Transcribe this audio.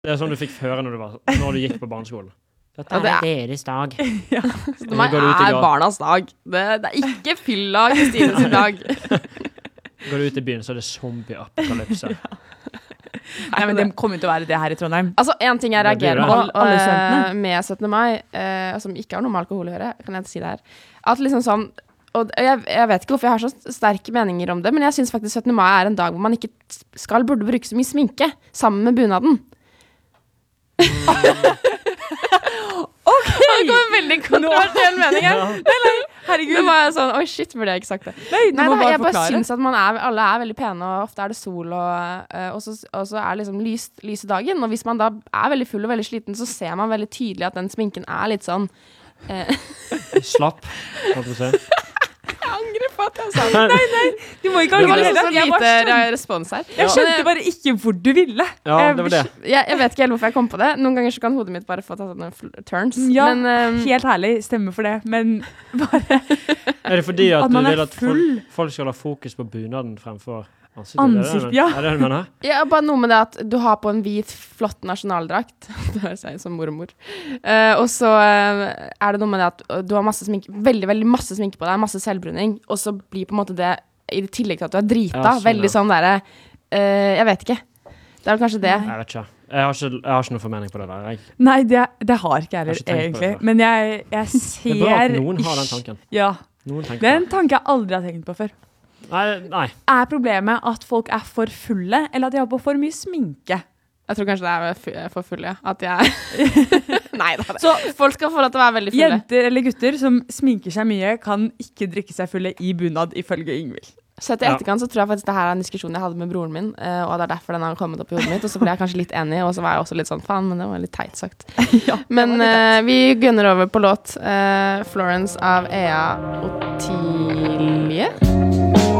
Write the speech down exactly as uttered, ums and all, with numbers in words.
Det er sånn du fikk høre når du, var, når du gikk på barneskolen. Dette Ja, det er deres dag. Ja. Så det meg er barnas dag. Det, det er ikke fylla Kristine sin dag. Går du ut i byen, så er det zombie-apokalypse. Ja. Nei, men det kommer til å være det her i Trondheim. Altså, en ting jeg reagerer Det på blir det. Alle eh, studentene. med syttende mai, eh, som ikke har noe med alkohol å gjøre, kan jeg si det her, at liksom sånn, og jeg, jeg vet ikke hvorfor jeg har så sterke meninger om det, men jeg synes faktisk syttende mai er en dag hvor man ikke skal burde bruke så mye sminke, sammen med bunaden. Ok! Det kom en veldig kontroversiell mening her. Nei, nei, herregud. Det var sånn, oi shit, burde jeg ikke sagt det. Nei, du Nei, må nei, bare jeg bare forklare. synes at man er, alle er veldig pene, og ofte er det sol, og, uh, og, så, og så er det liksom lyst, lyse dagen, og hvis man da er veldig full og veldig sliten, så ser man veldig tydelig at den sminken er litt sånn uh, Slapp, holdt på å si. Jeg angrer på at jeg sa det. Nei, nei, du må ikke Det var angre liksom så det. Jeg bare lite skjønte, respons her. jeg skjønte bare ikke hvor du ville. Ja, det var det. Jeg, jeg vet ikke helt hvorfor jeg kom på det. Noen ganger så kan hodet mitt bare få tatt sånne fl- turns. Ja, Men um, helt herlig, stemmer for det. Men bare Er det fordi at, At man du er vil at full. folk, folk skal ha fokus på bunaden fremfor ansiktet? Ansikt, er det, ja. Er det det du mener? ja, bare noe med det at du har på en hvit, flott nasjonaldrakt. Det høres jeg ut som mormor. Uh, og så uh, er det noe med det at du har masse sminke, veldig, veldig masse sminke på deg, masse selvbruning, og så blir på en måte det, i tillegg til at du er drita, Ja, sånn, veldig ja. sånn derre uh, Jeg vet ikke. Det er vel kanskje det. Jeg vet ikke. Jeg har ikke, jeg har ikke noe formening på det der. Jeg. Nei, det, det har ikke jeg Jeg har heller, ikke tenkt på det egentlig. før. Men jeg, jeg ser Det er bra at noen har den tanken. Ja, Noen tenker det er på en tanke jeg aldri har tenkt på før. det. Nei, nei. Er problemet at folk er for fulle, eller at de har på for mye sminke? Jeg tror kanskje det er f- for full, ja. At jeg Nei da. Så Folk skal få lov til å være veldig fulle. jenter eller gutter som sminker seg mye, kan ikke drikke seg fulle i bunad, ifølge Ingvild. Så etter Ja. etterkant så tror jeg faktisk det her er en diskusjon jeg hadde med broren min, eh, og det er derfor den har kommet opp i hodet mitt, og så ble jeg kanskje litt enig, og så var jeg også litt sånn, faen, men det var litt teit sagt. Ja, Men eh, vi gunner over på låt eh, Florence av Ea Ottilie.